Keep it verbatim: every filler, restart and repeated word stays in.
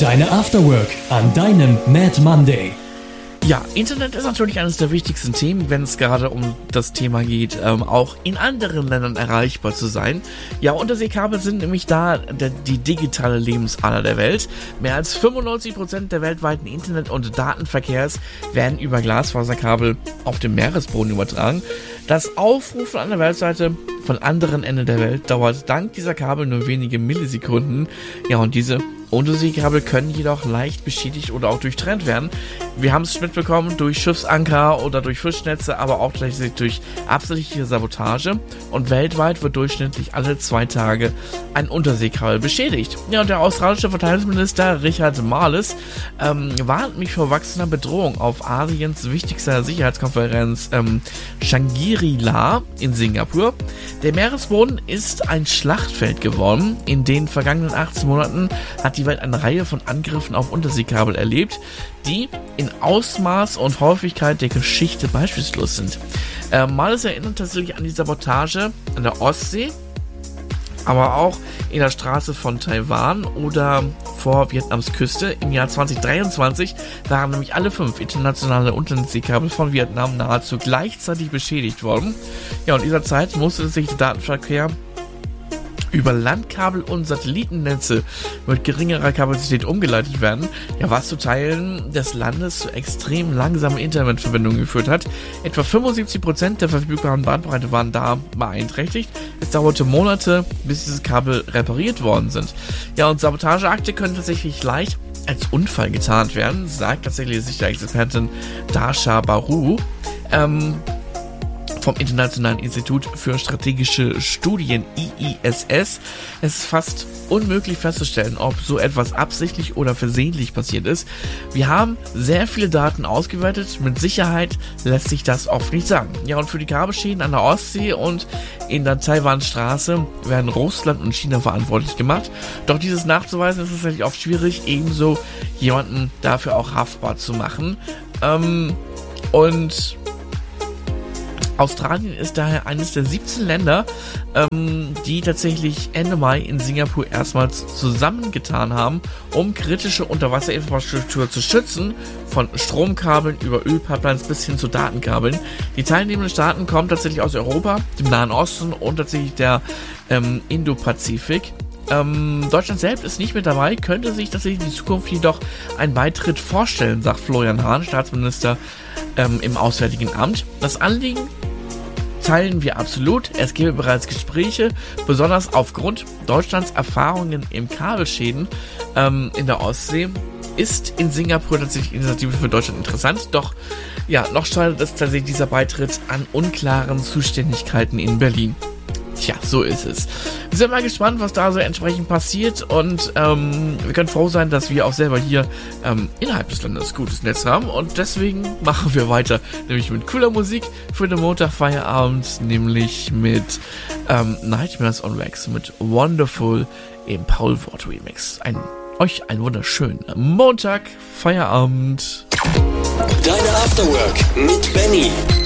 Deine Afterwork an deinem Mad Monday. Ja, Internet ist natürlich eines der wichtigsten Themen, wenn es gerade um das Thema geht, ähm, auch in anderen Ländern erreichbar zu sein. Ja, Unterseekabel sind nämlich da der, die digitale Lebensader der Welt. Mehr als fünfundneunzig Prozent der weltweiten Internet- und Datenverkehrs werden über Glasfaserkabel auf dem Meeresboden übertragen. Das Aufrufen an der Webseite von anderen Ende der Welt dauert dank dieser Kabel nur wenige Millisekunden. Ja, und diese Unterseekabel können jedoch leicht beschädigt oder auch durchtrennt werden. Wir haben es mitbekommen durch Schiffsanker oder durch Fischnetze, aber auch tatsächlich durch absichtliche Sabotage. Und weltweit wird durchschnittlich alle zwei Tage ein Unterseekabel beschädigt. Ja, und der australische Verteidigungsminister Richard Marles ähm, warnt mich vor wachsender Bedrohung auf Asiens wichtigster Sicherheitskonferenz ähm, Shangri-La in Singapur. Der Meeresboden ist ein Schlachtfeld geworden. In den vergangenen achtzehn Monaten hat die Welt eine Reihe von Angriffen auf Unterseekabel erlebt, die in Ausmaß und Häufigkeit der Geschichte beispielslos sind. Äh, Marles erinnert tatsächlich an die Sabotage an der Ostsee, aber auch in der Straße von Taiwan oder vor Vietnams Küste. Im Jahr zwanzig dreiundzwanzig waren nämlich alle fünf internationale Unterseekabel von Vietnam nahezu gleichzeitig beschädigt worden. Ja, und in dieser Zeit musste sich der Datenverkehr über Landkabel und Satellitennetze mit geringerer Kapazität umgeleitet werden, ja, was zu Teilen des Landes zu extrem langsamen Internetverbindungen geführt hat. Etwa fünfundsiebzig Prozent der verfügbaren Bandbreite waren da beeinträchtigt. Es dauerte Monate, bis diese Kabel repariert worden sind. Ja, und Sabotageakte können tatsächlich leicht als Unfall getarnt werden, sagt tatsächlich die Sicherheitsexpertin Dasha Baru. Ähm, vom Internationalen Institut für strategische Studien I I S S. Es ist fast unmöglich festzustellen, ob so etwas absichtlich oder versehentlich passiert ist. Wir haben sehr viele Daten ausgewertet. Mit Sicherheit lässt sich das oft nicht sagen. Ja, und für die Kabelschäden an der Ostsee und in der Taiwanstraße werden Russland und China verantwortlich gemacht. Doch dieses nachzuweisen ist tatsächlich oft schwierig, ebenso jemanden dafür auch haftbar zu machen. Ähm, und Australien ist daher eines der siebzehn Länder, ähm, die tatsächlich Ende Mai in Singapur erstmals zusammengetan haben, um kritische Unterwasserinfrastruktur zu schützen, von Stromkabeln über Ölpipelines bis hin zu Datenkabeln. Die teilnehmenden Staaten kommen tatsächlich aus Europa, dem Nahen Osten und tatsächlich der ähm, Indo-Pazifik. Ähm, Deutschland selbst ist nicht mit dabei, könnte sich tatsächlich in Zukunft jedoch einen Beitritt vorstellen, sagt Florian Hahn, Staatsminister ähm, im Auswärtigen Amt. Das Anliegen teilen wir absolut. Es gäbe bereits Gespräche, besonders aufgrund Deutschlands Erfahrungen im Kabelschäden ähm, in der Ostsee. Ist in Singapur tatsächlich Initiative für Deutschland interessant, doch ja, noch scheitert es tatsächlich dieser Beitritt an unklaren Zuständigkeiten in Berlin. Tja, so ist es. Wir sind mal gespannt, was da so entsprechend passiert und ähm, wir können froh sein, dass wir auch selber hier ähm, innerhalb des Landes gutes Netz haben und deswegen machen wir weiter, nämlich mit cooler Musik für den Montagfeierabend, nämlich mit ähm, Nightmares on Wax mit Wonderful im Paul Wort Remix. Ein, euch einen wunderschönen Montagfeierabend. Deine Afterwork mit Benny.